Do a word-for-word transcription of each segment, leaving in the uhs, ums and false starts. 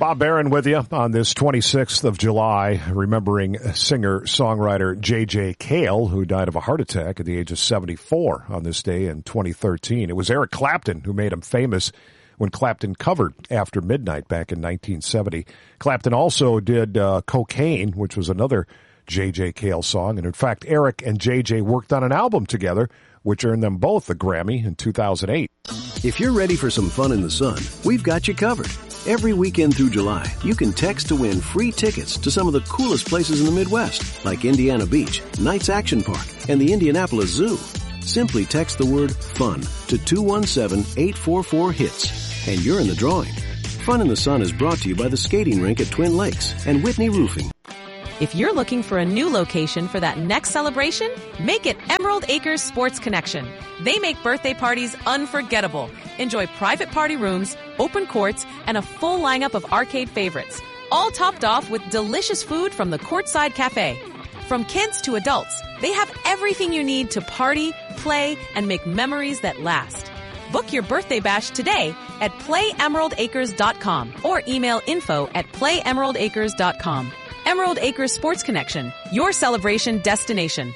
Bob Barron with you on this twenty-sixth of July, remembering singer-songwriter J J. Cale, who died of a heart attack at the age of seventy-four on this day in twenty thirteen. It was Eric Clapton who made him famous when Clapton covered After Midnight back in nineteen seventy. Clapton also did uh, Cocaine, which was another J J. Cale song. And in fact, Eric and J J worked on an album together, which earned them both a Grammy in two thousand eight. If you're ready for some fun in the sun, we've got you covered. Every weekend through July, you can text to win free tickets to some of the coolest places in the Midwest, like Indiana Beach, Knights Action Park, and the Indianapolis Zoo. Simply text the word FUN to two one seven, eight four four, HITS, and you're in the drawing. Fun in the Sun is brought to you by the skating rink at Twin Lakes and Whitney Roofing. If you're looking for a new location for that next celebration, make it Emerald Acres Sports Connection. They make birthday parties unforgettable. Enjoy private party rooms, open courts, and a full lineup of arcade favorites, all topped off with delicious food from the Courtside Cafe. From kids to adults, they have everything you need to party, play, and make memories that last. Book your birthday bash today at play emerald acres dot com or email info at play emerald acres dot com. Emerald Acres Sports Connection, your celebration destination.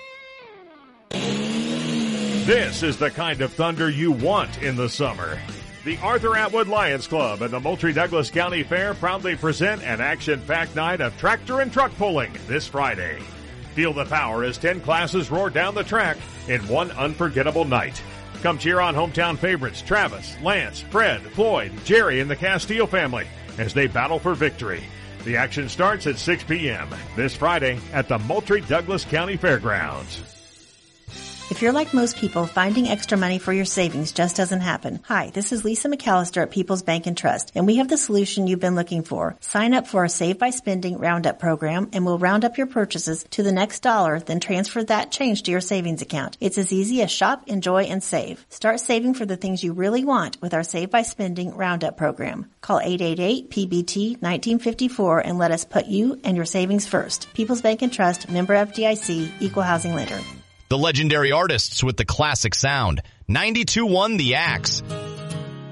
This is the kind of thunder you want in the summer. The Arthur Atwood Lions Club and the Moultrie Douglas County Fair proudly present an action-packed night of tractor and truck pulling this Friday. Feel the power as ten classes roar down the track in one unforgettable night. Come cheer on hometown favorites Travis, Lance, Fred, Floyd, Jerry, and the Castile family as they battle for victory. The action starts at six p.m. this Friday at the Moultrie Douglas County Fairgrounds. If you're like most people, finding extra money for your savings just doesn't happen. Hi, this is Lisa McAllister at People's Bank and Trust, and we have the solution you've been looking for. Sign up for our Save by Spending Roundup program, and we'll round up your purchases to the next dollar, then transfer that change to your savings account. It's as easy as shop, enjoy, and save. Start saving for the things you really want with our Save by Spending Roundup program. Call eight eight eight P B T nineteen fifty-four and let us put you and your savings first. People's Bank and Trust, member F D I C, equal housing lender. The legendary artists with the classic sound. ninety-two point one The Axe.